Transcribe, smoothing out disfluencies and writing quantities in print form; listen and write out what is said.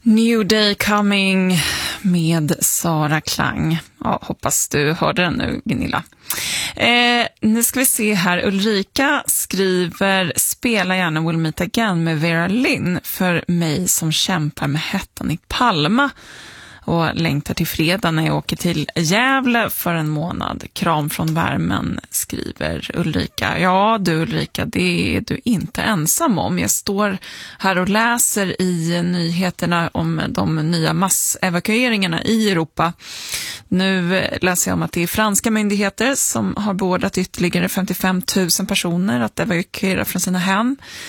New Day Coming med Sara Klang. Ja, hoppas du hörde den nu, Gunilla. Nu ska vi se här. Ulrika skriver: spela gärna We'll Meet Again med Vera Lynn för mig som kämpar med hettan i Palma och längtar till fredag när jag åker till Gävle för en månad. Kram från värmen, skriver Ulrika. Ja du Ulrika, det är du inte ensam om. Jag står här och läser i nyheterna om de nya massevakueringarna i Europa. Nu läser jag om att det är franska myndigheter som har beordrat ytterligare 55 000 personer att evakuera från sina hem.